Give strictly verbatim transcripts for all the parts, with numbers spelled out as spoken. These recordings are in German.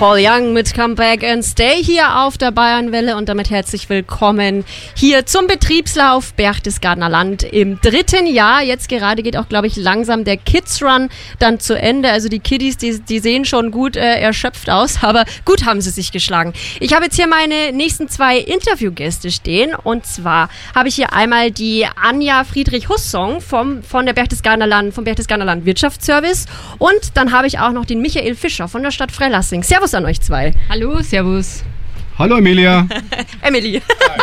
Paul Young mit Come Back and Stay hier auf der Bayernwelle und damit herzlich willkommen hier zum Betriebslauf Berchtesgadener Land im dritten Jahr. Jetzt gerade geht auch, glaube ich, langsam der Kids Run dann zu Ende. Also die Kiddies, die, die sehen schon gut äh, erschöpft aus, aber gut haben sie sich geschlagen. Ich habe jetzt hier meine nächsten zwei Interviewgäste stehen und zwar habe ich hier einmal die Anja Friedrich-Hussong vom, von der Berchtesgadener Land, vom Berchtesgadener Land Wirtschaftsservice und dann habe ich auch noch den Michael Fischer von der Stadt Freilassing. Servus an euch zwei. Hallo, servus. Hallo Emilia. Emily.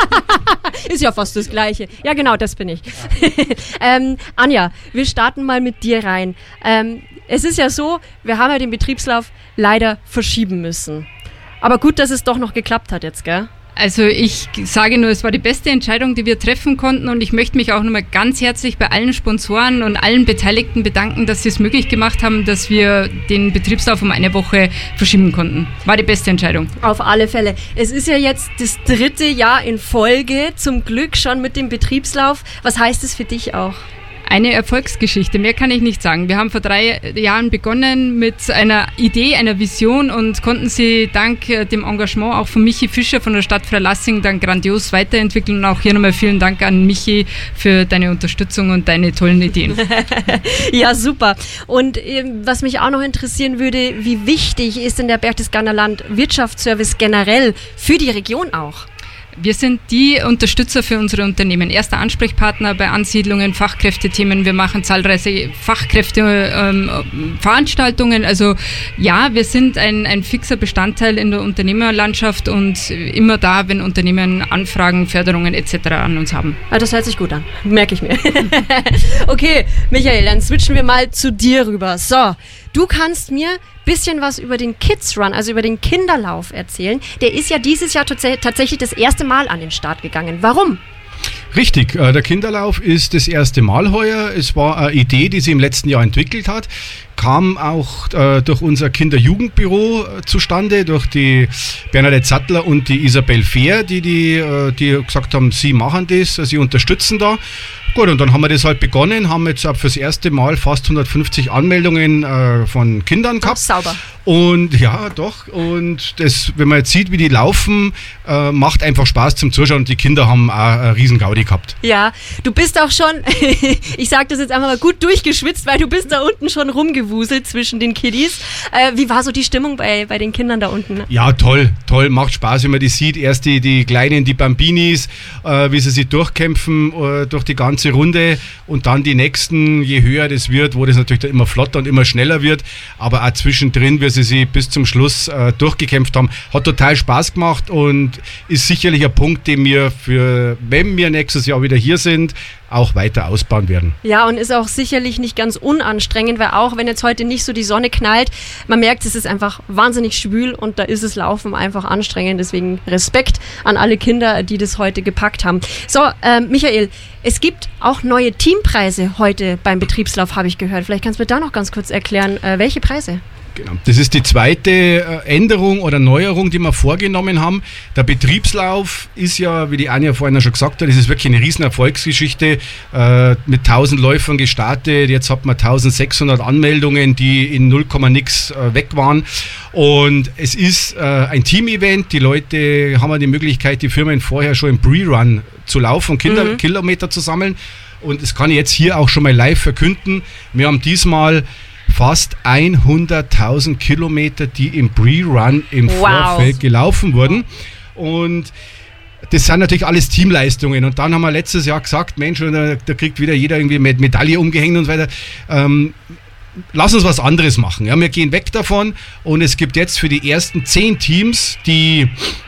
Ist ja fast das Gleiche. Ja genau, das bin ich. ähm, Anja, wir starten mal mit dir rein. Ähm, es ist ja so, wir haben ja den Betriebslauf leider verschieben müssen. Aber gut, dass es doch noch geklappt hat jetzt, gell? Also ich sage nur, es war die beste Entscheidung, die wir treffen konnten und ich möchte mich auch nochmal ganz herzlich bei allen Sponsoren und allen Beteiligten bedanken, dass sie es möglich gemacht haben, dass wir den Betriebslauf um eine Woche verschieben konnten. War die beste Entscheidung. Auf alle Fälle. Es ist ja jetzt das dritte Jahr in Folge, zum Glück schon mit dem Betriebslauf. Was heißt es für dich auch? Eine Erfolgsgeschichte, mehr kann ich nicht sagen. Wir haben vor drei Jahren begonnen mit einer Idee, einer Vision und konnten sie dank dem Engagement auch von Michi Fischer von der Stadt Freilassing dann grandios weiterentwickeln. Und auch hier nochmal vielen Dank an Michi für deine Unterstützung und deine tollen Ideen. Ja, super. Und äh, was mich auch noch interessieren würde, wie wichtig ist denn der Berchtesgadener Land Wirtschaftsservice generell für die Region auch? Wir sind die Unterstützer für unsere Unternehmen. Erster Ansprechpartner bei Ansiedlungen, Fachkräftethemen. Wir machen zahlreiche Fachkräfteveranstaltungen. Ähm, also ja, wir sind ein, ein fixer Bestandteil in der Unternehmerlandschaft und immer da, wenn Unternehmen Anfragen, Förderungen et cetera an uns haben. Ah, das hört sich gut an, merke ich mir. Okay, Michael, dann switchen wir mal zu dir rüber. So, du kannst mir bisschen was über den Kids Run, also über den Kinderlauf erzählen. Der ist ja dieses Jahr tats- tatsächlich das erste Mal an den Start gegangen. Warum? Richtig, äh, der Kinderlauf ist das erste Mal heuer. Es war eine Idee, die sie im letzten Jahr entwickelt hat. Kam auch äh, durch unser Kinder-Jugendbüro äh, zustande, durch die Bernadette Sattler und die Isabel Fehr, die, die, äh, die gesagt haben, sie machen das, sie unterstützen da. Gut, und dann haben wir das halt begonnen, haben jetzt ab fürs erste Mal fast hundertfünfzig Anmeldungen äh, von Kindern gehabt. Ach, sauber. Und ja, doch. Und das, wenn man jetzt sieht, wie die laufen, äh, macht einfach Spaß zum Zuschauen. Und die Kinder haben auch eine riesen Gaudi gehabt. Ja, du bist auch schon, ich sag das jetzt einfach mal, gut durchgeschwitzt, weil du bist da unten schon rumgewuselt zwischen den Kiddies. Äh, wie war so die Stimmung bei, bei den Kindern da unten? Ja, toll, toll, macht Spaß, wenn man die sieht. Erst die, die Kleinen, die Bambinis, äh, wie sie sich durchkämpfen äh, durch die ganze Runde und dann die nächsten, je höher das wird, wo das natürlich dann immer flotter und immer schneller wird, aber auch zwischendrin, wie sie sich bis zum Schluss äh, durchgekämpft haben, hat total Spaß gemacht und ist sicherlich ein Punkt, den wir für, wenn wir nächstes Jahr wieder hier sind, auch weiter ausbauen werden. Ja, und ist auch sicherlich nicht ganz unanstrengend, weil auch wenn jetzt heute nicht so die Sonne knallt, man merkt, es ist einfach wahnsinnig schwül und da ist das Laufen einfach anstrengend. Deswegen Respekt an alle Kinder, die das heute gepackt haben. So, ähm, Michael, es gibt auch neue Teampreise heute beim Betriebslauf, habe ich gehört. Vielleicht kannst du mir da noch ganz kurz erklären, äh, welche Preise? Genau. Das ist die zweite Änderung oder Neuerung, die wir vorgenommen haben. Der Betriebslauf ist ja, wie die Anja vorhin schon gesagt hat, das ist wirklich eine riesen Erfolgsgeschichte, äh, mit tausend Läufern gestartet. Jetzt hat man eintausendsechshundert Anmeldungen, die in null Komma nix äh, weg waren. Und es ist äh, ein Team-Event. Die Leute haben die Möglichkeit, die Firmen vorher schon im Pre-Run zu laufen und Kinder- mhm. Kilometer zu sammeln. Und das kann ich jetzt hier auch schon mal live verkünden. Wir haben diesmal fast hunderttausend Kilometer, die im Pre-Run im wow. Vorfeld gelaufen wurden. Und das sind natürlich alles Teamleistungen. Und dann haben wir letztes Jahr gesagt, Mensch, da, da kriegt wieder jeder irgendwie mit Medaille umgehängt und so weiter. Ähm, lass uns was anderes machen. Ja, wir gehen weg davon und es gibt jetzt für die ersten zehn Teams, die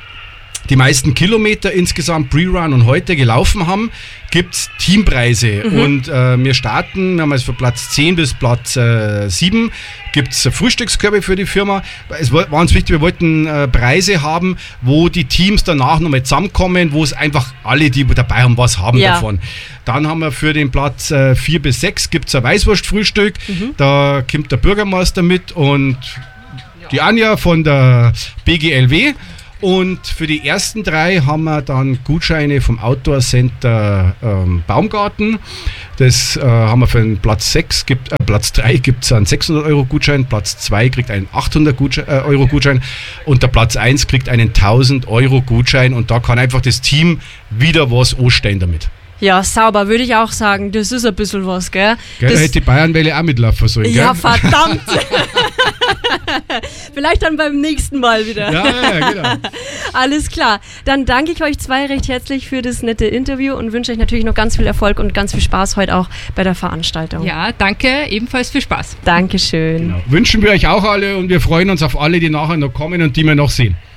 die meisten Kilometer insgesamt Pre-Run und heute gelaufen haben, gibt es Teampreise. Mhm. Und äh, wir starten, wir haben also von Platz zehn bis Platz äh, sieben, gibt es Frühstückskörbe für die Firma. Es war, war uns wichtig, wir wollten äh, Preise haben, wo die Teams danach nochmal zusammenkommen, wo es einfach alle, die dabei haben, was haben ja. davon. Dann haben wir für den Platz äh, vier bis sechs gibt es ein Weißwurstfrühstück. Mhm. Da kommt der Bürgermeister mit und die Anja von der B G L W. Und für die ersten drei haben wir dann Gutscheine vom Outdoor Center ähm, Baumgarten. Das äh, haben wir für den Platz sechs, gibt, äh, Platz drei gibt es einen sechshundert Euro Gutschein, Platz zwei kriegt einen achthundert Euro Gutschein und der Platz eins kriegt einen tausend Euro Gutschein und da kann einfach das Team wieder was anstellen damit. Ja, sauber, würde ich auch sagen. Das ist ein bisschen was, gell? Gell, das da hätte die Bayernwelle auch mitlaufen sollen, gell? Ja, verdammt! Vielleicht dann beim nächsten Mal wieder. Ja, ja, genau. Alles klar. Dann danke ich euch zwei recht herzlich für das nette Interview und wünsche euch natürlich noch ganz viel Erfolg und ganz viel Spaß heute auch bei der Veranstaltung. Ja, danke, ebenfalls viel Spaß. Dankeschön. Genau. Wünschen wir euch auch alle und wir freuen uns auf alle, die nachher noch kommen und die wir noch sehen.